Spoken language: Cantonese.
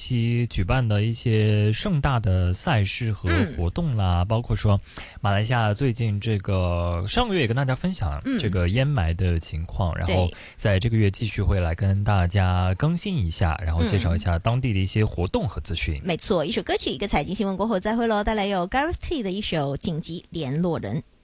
期举办的一些盛大的赛事和活动啦，包括说马来西亚最近这个上个月也跟大家分享这个烟霾的情况，然后在这个月继续会来跟大家更新一下，然后介绍一下当地的一些活动和资讯。 没错，一首歌曲一个财经新闻过后再会咯，带来有 Gareth T 的一首紧急联络人。